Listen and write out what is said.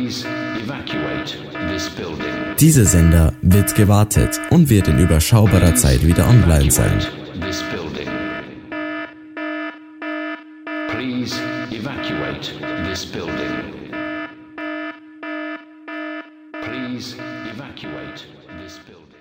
Dieser Sender wird gewartet und wird in überschaubarer Zeit wieder online sein. Please evacuate this building. Please evacuate this building.